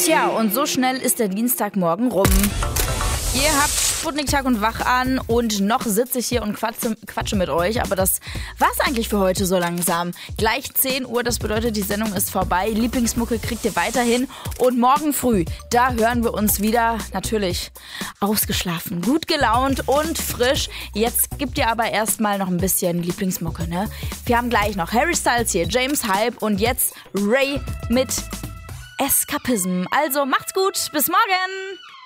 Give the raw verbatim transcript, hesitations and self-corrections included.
Tja, und so schnell ist der Dienstagmorgen rum. Ihr habt Sputnik Tag und Wach an und noch sitze ich hier und quatsche, quatsche mit euch. Aber das war's eigentlich für heute so langsam. Gleich zehn Uhr, das bedeutet, die Sendung ist vorbei. Lieblingsmucke kriegt ihr weiterhin. Und morgen früh, da hören wir uns wieder, natürlich ausgeschlafen, gut gelaunt und frisch. Jetzt gibt ihr aber erstmal noch ein bisschen Lieblingsmucke, ne? Wir haben gleich noch Harry Styles hier, James Hype und jetzt Ray mit Eskapism. Also macht's gut, bis morgen!